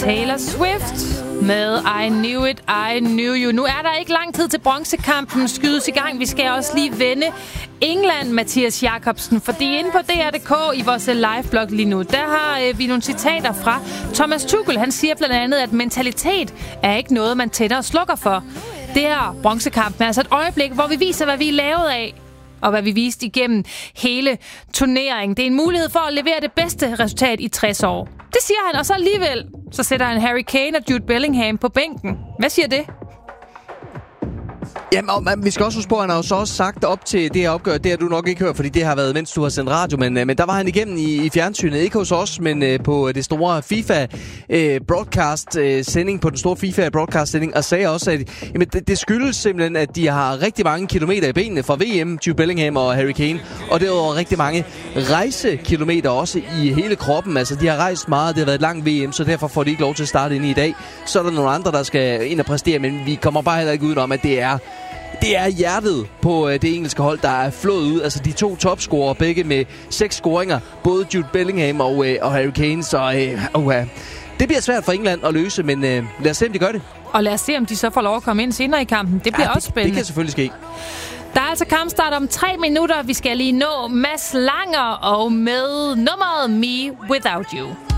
Taylor Swift med I Knew It, I Knew You. Nu er der ikke lang tid til bronzekampen skydes i gang. Vi skal også lige vende England, Mathias Jacobsen, fordi inde på DR.dk i vores live-blog lige nu, der har vi nogle citater fra Thomas Tuchel. Han siger blandt andet, at mentalitet er ikke noget, man tænder og slukker for. Det her bronzekamp er altså et øjeblik, hvor vi viser, hvad vi er lavet af, og hvad vi viste igennem hele turneringen. Det er en mulighed for at levere det bedste resultat i 60 år. Det siger han, og så alligevel så sætter han Harry Kane og Jude Bellingham på bænken. Hvad siger det? Jamen, vi skal også huske på, at han har jo så også sagt op til det her opgør. Det har du nok ikke hørt, fordi det har været, mens du har sendt radio. Men der var han igennem i fjernsynet. Ikke hos os, men på det store FIFA-broadcast-sending, på den store FIFA-broadcast-sending, og sagde også, at jamen, det skyldes simpelthen, at de har rigtig mange kilometer i benene fra VM, Jude Bellingham og Harry Kane. Og derudover rigtig mange rejsekilometer også i hele kroppen. Altså, de har rejst meget, det har været et langt VM, så derfor får de ikke lov til at starte ind i dag. Så er der nogle andre, der skal ind og præstere, men vi kommer bare heller ikke udenom, at det er hjertet på det engelske hold, der er flået ud. Altså de 2 topscorer, begge med 6 scoringer. Både Jude Bellingham og Harry Kane. Så det bliver svært for England at løse, men lad os se, om de gør det. Og lad os se, om de så får lov at komme ind senere i kampen. Det bliver også spændende. Det kan selvfølgelig ske. Der er altså kampstart om 3 minutter. Vi skal lige nå Mads Langer og med nummeret Me Without You.